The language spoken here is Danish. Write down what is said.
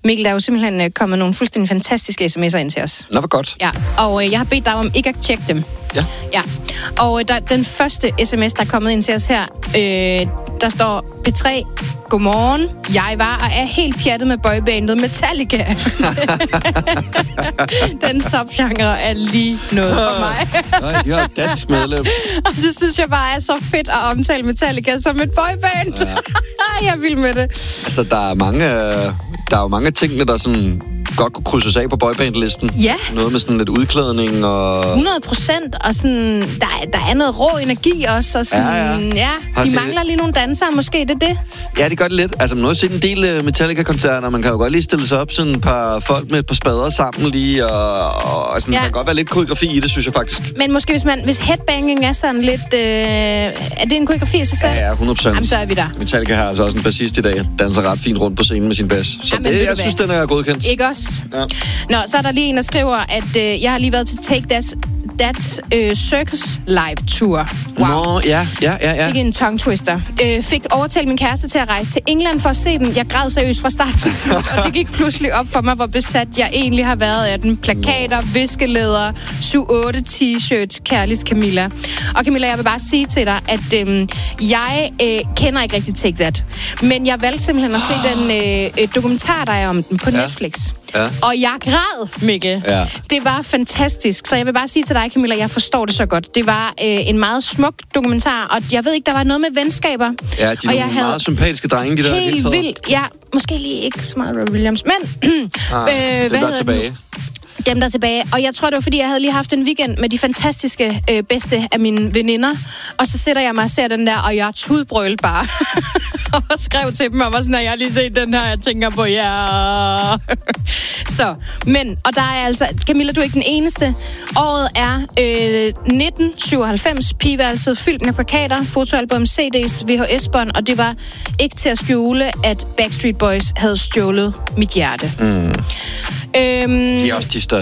Mikkel, der er jo simpelthen kommet nogle fuldstændig fantastiske sms'er ind til os. Nå, hvor godt. Ja, og jeg har bedt dig om ikke at tjekke dem. Ja. Ja, og den første sms, der er kommet ind til os her, der står P3, godmorgen, jeg var og er helt pjattet med boybandet Metallica. Den subgenre er lige noget for mig. Nej, jeg er dansk medlem. Og det synes jeg bare er så fedt at omtale Metallica som et boyband. Ja. Jeg er vild med det. Altså, der er jo mange ting, der sådan godt kunne krydses af på boybandlisten. Ja. Noget med sådan lidt udklædning og... 100%, og sådan, der er noget rå energi også, og sådan, ja. De mangler lige nogle dansere, måske, det er det? Ja, det gør det lidt. Altså, man har jo set en del Metallica-koncerter, man kan jo godt lige stille sig op sådan et par folk med et par spader sammen lige, og sådan, der kan godt være lidt koreografi i det, synes jeg faktisk. Men måske, hvis headbanging er sådan lidt... er det en koreografi i sig selv? Ja, 100%. Jamen, så er vi der. Metallica har altså også en bassist i dag, danser ret fint rundt på scenen med sin bas. Så jamen, det, jeg synes, den er godkendt. Ikke også? Ja. Nå, så er der lige en, der skriver, at jeg har lige været til Take That Circus Live Tour. Wow. Nå, ja. Sikke en tongue twister. Fik overtalt min kæreste til at rejse til England for at se dem. Jeg græd seriøst fra start til slut, og det gik pludselig op for mig, hvor besat jeg egentlig har været af den. Plakater, viskelæder, 7-8 t-shirts, kærligst Camilla. Og Camilla, jeg vil bare sige til dig, at jeg kender ikke rigtig Take That, men jeg valgte simpelthen at se den dokumentar, der er om den på Netflix. Ja. Og jeg græd, Mikkel. Ja. Det var fantastisk. Så jeg vil bare sige til dig, Camilla, jeg forstår det så godt. Det var en meget smuk dokumentar, og jeg ved ikke, der var noget med venskaber. Ja, de er nogle meget sympatiske drenge, de der. Helt vildt. Ja, måske lige ikke så meget Robbie Williams, men... hvad der tilbage. Dem, der er tilbage. Og jeg tror, det var, fordi jeg havde lige haft en weekend med de fantastiske bedste af mine veninder. Og så sætter jeg mig og ser den der, og jeg tudbrøl bare. Og skrev til dem, og var sådan, at jeg lige set den her, jeg tænker på, ja. Så, men, og der er altså, Camilla, du er ikke den eneste. Året er 1997, pigeværelset fyldt med plakater, fotoalbum, CD's, VHS-bånd, og det var ikke til at skjule, at Backstreet Boys havde stjålet mit hjerte. De er også de